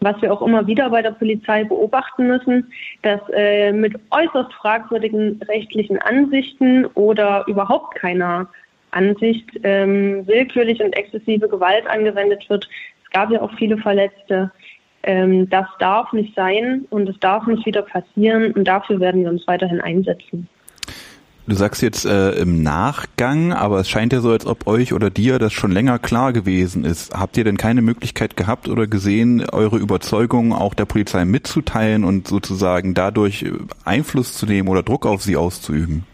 was wir auch immer wieder bei der Polizei beobachten müssen, dass mit äußerst fragwürdigen rechtlichen Ansichten oder überhaupt keiner Ansicht willkürlich und exzessive Gewalt angewendet wird. Es gab ja auch viele Verletzte. Das darf nicht sein und es darf nicht wieder passieren und dafür werden wir uns weiterhin einsetzen. Du sagst jetzt im Nachgang, aber es scheint ja so, als ob euch oder dir das schon länger klar gewesen ist. Habt ihr denn keine Möglichkeit gehabt oder gesehen, eure Überzeugungen auch der Polizei mitzuteilen und sozusagen dadurch Einfluss zu nehmen oder Druck auf sie auszuüben?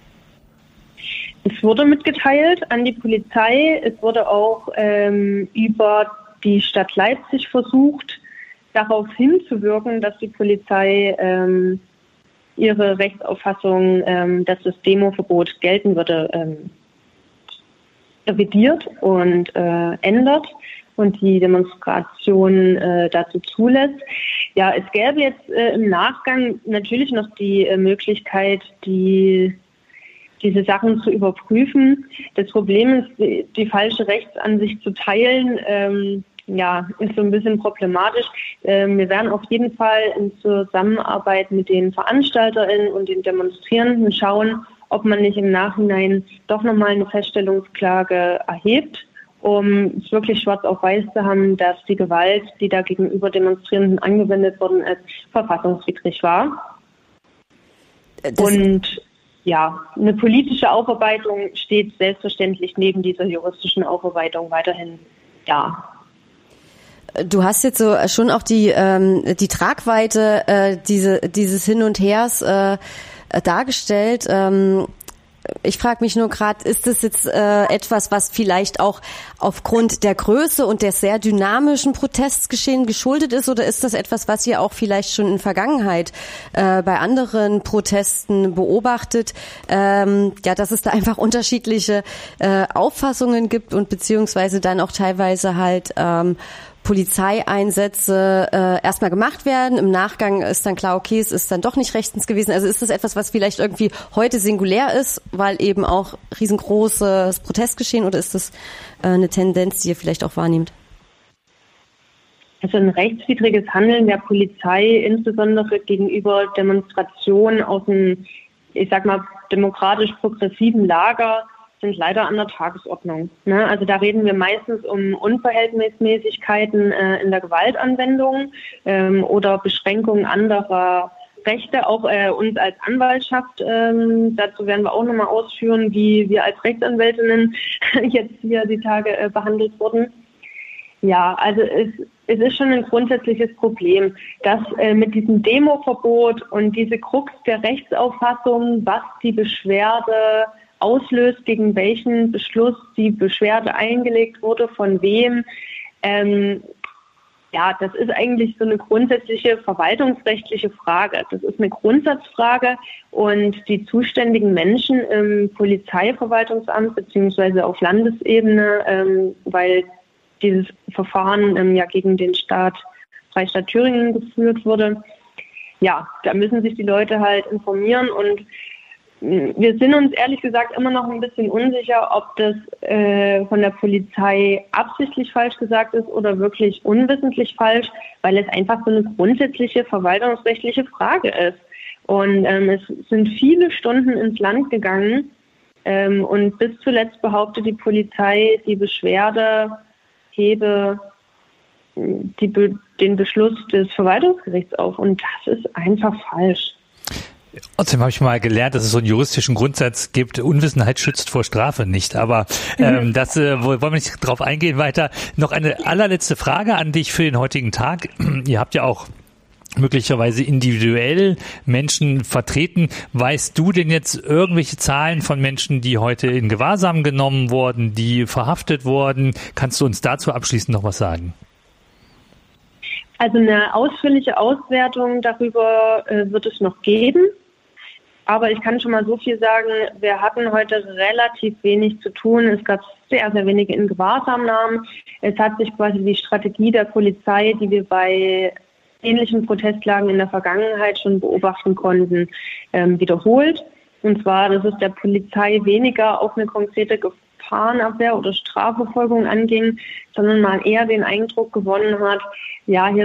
Es wurde mitgeteilt an die Polizei. Es wurde auch über die Stadt Leipzig versucht, darauf hinzuwirken, dass die Polizei ihre Rechtsauffassung, dass das Demoverbot gelten würde, revidiert und ändert und die Demonstration dazu zulässt. Ja, es gäbe jetzt im Nachgang natürlich noch die Möglichkeit, diese Sachen zu überprüfen. Das Problem ist, die falsche Rechtsansicht zu teilen, ist so ein bisschen problematisch. Wir werden auf jeden Fall in Zusammenarbeit mit den VeranstalterInnen und den Demonstrierenden schauen, ob man nicht im Nachhinein doch nochmal eine Feststellungsklage erhebt, um es wirklich schwarz auf weiß zu haben, dass die Gewalt, die da gegenüber Demonstrierenden angewendet worden ist, verfassungswidrig war. Und ja, eine politische Aufarbeitung steht selbstverständlich neben dieser juristischen Aufarbeitung weiterhin da. Du hast jetzt so schon auch die Tragweite dieses Hin und Hers dargestellt. Ich frage mich nur gerade, ist das jetzt etwas, was vielleicht auch aufgrund der Größe und des sehr dynamischen Protestgeschehen geschuldet ist, oder ist das etwas, was ihr auch vielleicht schon in Vergangenheit bei anderen Protesten beobachtet, dass es da einfach unterschiedliche Auffassungen gibt und beziehungsweise dann auch teilweise halt Polizeieinsätze erstmal gemacht werden. Im Nachgang ist dann klar, okay, es ist dann doch nicht rechtens gewesen. Also ist das etwas, was vielleicht irgendwie heute singulär ist, weil eben auch riesengroßes Protestgeschehen, oder ist das eine Tendenz, die ihr vielleicht auch wahrnehmt? Also ein rechtswidriges Handeln der Polizei, insbesondere gegenüber Demonstrationen aus dem, ich sag mal, demokratisch-progressiven Lager, sind leider an der Tagesordnung. Ne? Also da reden wir meistens um Unverhältnismäßigkeiten in der Gewaltanwendung oder Beschränkungen anderer Rechte, auch uns als Anwaltschaft. Dazu werden wir auch nochmal ausführen, wie wir als Rechtsanwältinnen jetzt hier die Tage behandelt wurden. Ja, also es ist schon ein grundsätzliches Problem, dass mit diesem Demoverbot und diese Krux der Rechtsauffassung, was die Beschwerde auslöst, gegen welchen Beschluss die Beschwerde eingelegt wurde, von wem. Das ist eigentlich so eine grundsätzliche verwaltungsrechtliche Frage. Das ist eine Grundsatzfrage und die zuständigen Menschen im Polizeiverwaltungsamt beziehungsweise auf Landesebene, weil dieses Verfahren gegen den Freistaat Thüringen geführt wurde, ja, da müssen sich die Leute halt informieren und wir sind uns ehrlich gesagt immer noch ein bisschen unsicher, ob das von der Polizei absichtlich falsch gesagt ist oder wirklich unwissentlich falsch, weil es einfach so eine grundsätzliche verwaltungsrechtliche Frage ist. Und es sind viele Stunden ins Land gegangen und bis zuletzt behauptet die Polizei, die Beschwerde hebe den Beschluss des Verwaltungsgerichts auf. Und das ist einfach falsch. Trotzdem habe ich mal gelernt, dass es so einen juristischen Grundsatz gibt, Unwissenheit schützt vor Strafe nicht. Aber das wollen wir nicht drauf eingehen weiter. Noch eine allerletzte Frage an dich für den heutigen Tag. Ihr habt ja auch möglicherweise individuell Menschen vertreten. Weißt du denn jetzt irgendwelche Zahlen von Menschen, die heute in Gewahrsam genommen wurden, die verhaftet wurden? Kannst du uns dazu abschließend noch was sagen? Also eine ausführliche Auswertung darüber wird es noch geben. Aber ich kann schon mal so viel sagen, wir hatten heute relativ wenig zu tun. Es gab sehr, sehr wenige in Gewahrsamnahmen. Es hat sich quasi die Strategie der Polizei, die wir bei ähnlichen Protestlagen in der Vergangenheit schon beobachten konnten, wiederholt. Und zwar, dass es der Polizei weniger auf eine konkrete Gefahrenabwehr oder Strafverfolgung anging, sondern man eher den Eindruck gewonnen hat, ja, hier